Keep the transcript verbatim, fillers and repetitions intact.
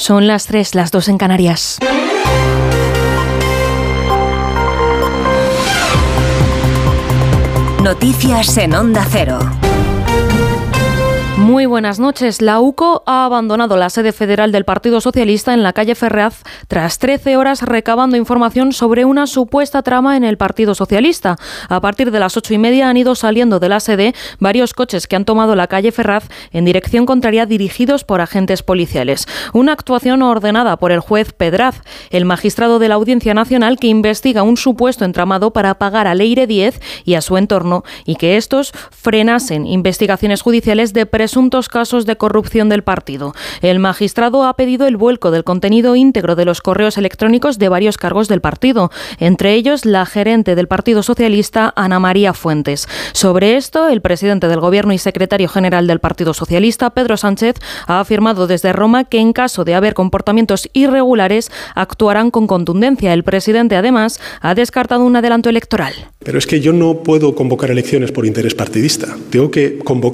Son las tres, las dos en Canarias. Noticias en Onda Cero. Muy buenas noches. La U C O ha abandonado la sede federal del Partido Socialista en la calle Ferraz tras trece horas recabando información sobre una supuesta trama en el Partido Socialista. A partir de las ocho y media han ido saliendo de la sede varios coches que han tomado la calle Ferraz en dirección contraria dirigidos por agentes policiales. Una actuación ordenada por el juez Pedraz, el magistrado de la Audiencia Nacional que investiga un supuesto entramado para pagar a Leire Díez y a su entorno y que estos frenasen investigaciones judiciales de presuntos casos de corrupción del partido. El magistrado ha pedido el vuelco del contenido íntegro de los correos electrónicos de varios cargos del partido, entre ellos la gerente del Partido Socialista, Ana María Fuentes. Sobre esto, el presidente del Gobierno y secretario general del Partido Socialista, Pedro Sánchez, ha afirmado desde Roma que en caso de haber comportamientos irregulares actuarán con contundencia. El presidente, además, ha descartado un adelanto electoral. Pero es que yo no puedo convocar elecciones por interés partidista. Tengo que convocar